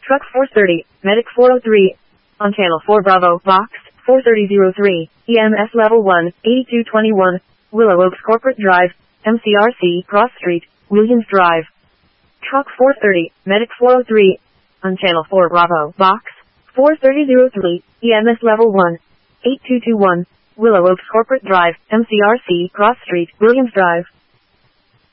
Truck 430, Medic 403. On Channel 4 Bravo, Box 43003, EMS Level 1, 8221, Willow Oaks Corporate Drive, MCRC Cross Street, Williams Drive. Truck 430, Medic 403. On Channel 4 Bravo, Box 43003, EMS Level 1, 8221, Willow Oaks Corporate Drive, MCRC Cross Street, Williams Drive.